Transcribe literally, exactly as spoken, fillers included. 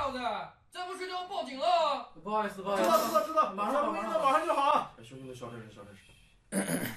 小子，再不睡就要报警了。 不好意思，不好意思， 知道知道知道， 马上马上马上就好。 兄弟们，消停点，消停点。